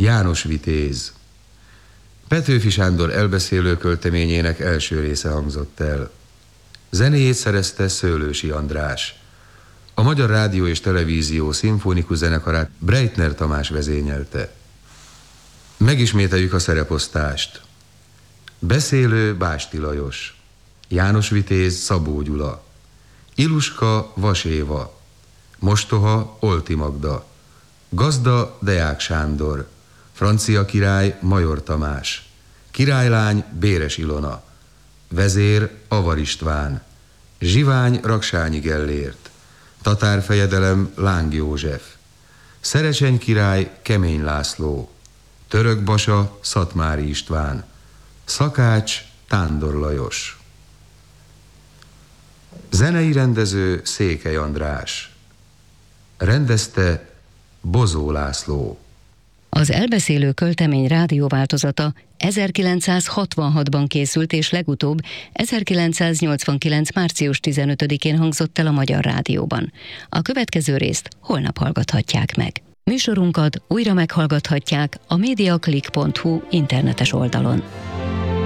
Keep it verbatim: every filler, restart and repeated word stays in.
János Vitéz. Petőfi Sándor elbeszélő költeményének első része hangzott el. Zenéjét szerezte Szőlősi András. A Magyar Rádió és Televízió szimfonikus zenekarát Breitner Tamás vezényelte. Megismételjük a szereposztást. Beszélő Básti Lajos, János Vitéz Szabó Gyula, Iluska Vas Éva, mostoha Olti Magda, gazda Deák Sándor, francia király Major Tamás, királylány Béres Ilona, vezér Avar István, zsivány Raksányi Gellért, tatárfejedelem Láng József, Szerecseny király Kemény László, török basa Szatmári István, szakács Tándor Lajos. Zenei rendező Székely András. Rendezte Bozó László. Az elbeszélő költemény rádióváltozata ezerkilencszázhatvanhatban készült, és legutóbb ezerkilencszáznyolcvankilenc. március tizenötödikén hangzott el a Magyar Rádióban. A következő részt holnap hallgathatják meg. Műsorunkat újra meghallgathatják a mediaclick pont hu internetes oldalon.